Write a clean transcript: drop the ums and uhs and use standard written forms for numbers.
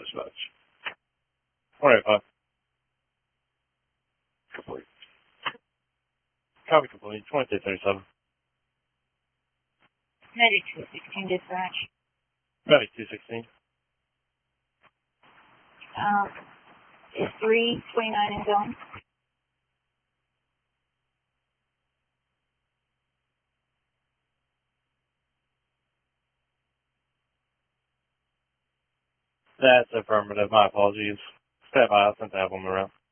dispatch. 185. Complete. Copy complete. 2237. Medic 216 dispatch. Medic 216. Is 329 in zone? That's affirmative. My apologies. Stand by. I'll send to have them around.